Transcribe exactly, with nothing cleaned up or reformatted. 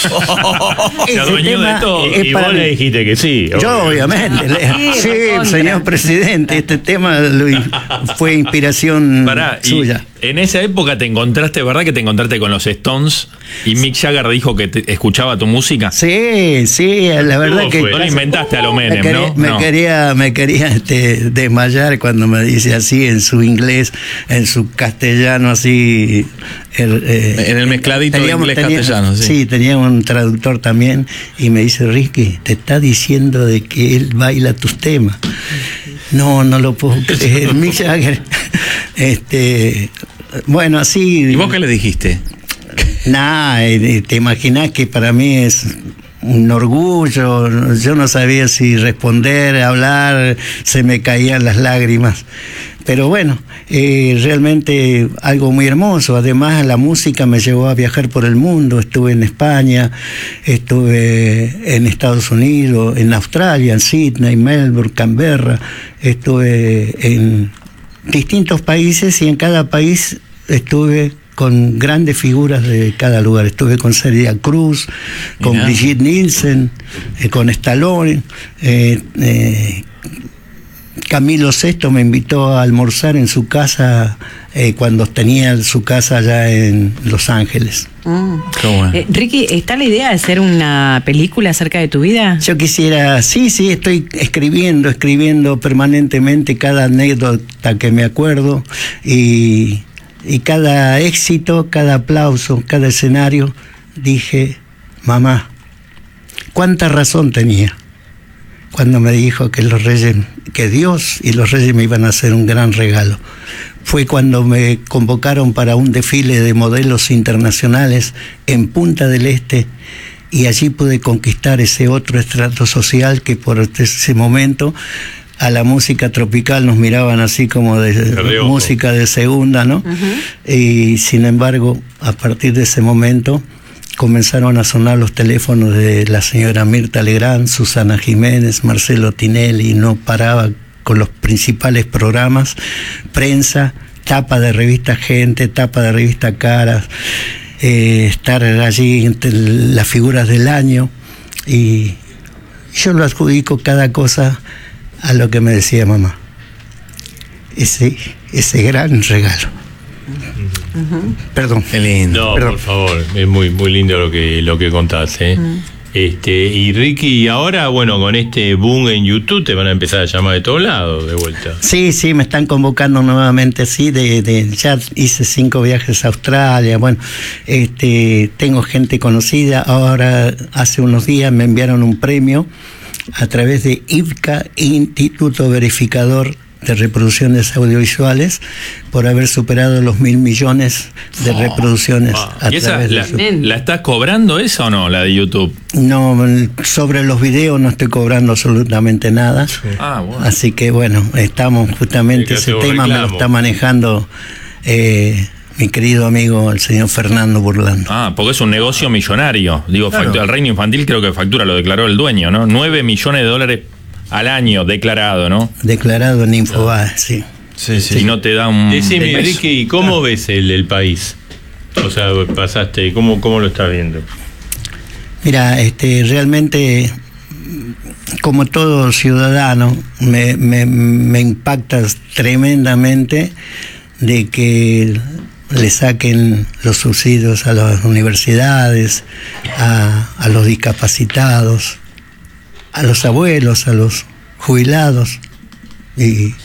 Se adueñó de todo. Y vos le dijiste que sí. Yo, obviamente. Le, sí, sí señor presidente, este tema lo, fue inspiración Pará, suya. En esa época te encontraste, ¿verdad que te encontraste con los Stones? Y Mick Jagger dijo que te, escuchaba tu música. Sí, sí, la verdad que... No lo inventaste a lo Menem, me quería, ¿no? Me no. quería, me quería este, desmayar cuando me dice así en su inglés, en su castellano así... El, eh, en el mezcladito de inglés tenía, castellano, sí. Sí, tenía un traductor también y me dice, Ricky, te está diciendo de que él baila tus temas. No, no lo puedo creer. Mick Jagger, este... Bueno, así... ¿Y vos qué le dijiste? Nah, te imaginás que para mí es un orgullo. Yo no sabía si responder, hablar, se me caían las lágrimas. Pero bueno, eh, realmente algo muy hermoso. Además, la música me llevó a viajar por el mundo. Estuve en España, estuve en Estados Unidos, en Australia, en Sydney, Melbourne, Canberra. Estuve en distintos países y en cada país estuve con grandes figuras de cada lugar. Estuve con Celia Cruz, con Mirá. Brigitte Nielsen, eh, con Stallone. Eh, eh, Camilo sexto me invitó a almorzar en su casa eh, cuando tenía su casa allá en Los Ángeles. Mm. Bueno. eh, Ricky, ¿está la idea de hacer una película acerca de tu vida? Yo quisiera, sí, sí, estoy escribiendo, escribiendo permanentemente cada anécdota que me acuerdo y, y cada éxito, cada aplauso, cada escenario, dije, mamá, cuánta razón tenía cuando me dijo que los reyes, que Dios y los reyes me iban a hacer un gran regalo. Fue cuando me convocaron para un desfile de modelos internacionales en Punta del Este y allí pude conquistar ese otro estrato social que por ese momento a la música tropical nos miraban así como de, de música de segunda, ¿no? Uh-huh. Y sin embargo, a partir de ese momento comenzaron a sonar los teléfonos de la señora Mirta Legrand, Susana Jiménez, Marcelo Tinelli, y no paraba con los principales programas, prensa, tapa de revista Gente, tapa de revista Caras, eh, estar allí entre las figuras del año, y yo lo adjudico cada cosa a lo que me decía mamá, ese, ese gran regalo. Uh-huh. Perdón. Qué lindo. No, Perdón. Por favor, es muy, muy lindo lo que, lo que contás, ¿eh? Uh-huh. Este, y Ricky, ahora, bueno, con este boom en YouTube te van a empezar a llamar de todos lados de vuelta. Sí, sí, me están convocando nuevamente, sí, de, de ya hice cinco viajes a Australia, bueno, este, tengo gente conocida. Ahora, hace unos días me enviaron un premio a través de I V C A, Instituto Verificador de Reproducciones Audiovisuales, por haber superado los mil millones de oh, reproducciones oh. a ¿Y esa, través la, de ¿La estás cobrando esa o no, la de YouTube? No, sobre los videos no estoy cobrando absolutamente nada. Sí. Ah, bueno. Así que bueno, estamos justamente, ese tema reclamo. Me lo está manejando eh, mi querido amigo el señor Fernando Burlando. Ah, porque es un negocio millonario. Digo, claro. factura, el Reino Infantil creo que factura, lo declaró el dueño, ¿no? nueve millones de dólares al año declarado, ¿no? Declarado en Infobae, sí. Sí, sí. Si no te da un... Decime, Ricky, ¿cómo ves el, el país? O sea, pasaste, ¿cómo, cómo lo estás viendo? Mira, este, realmente, como todo ciudadano, me, me, me impacta tremendamente de que le saquen los subsidios a las universidades, a, a los discapacitados, a los abuelos, a los jubilados, y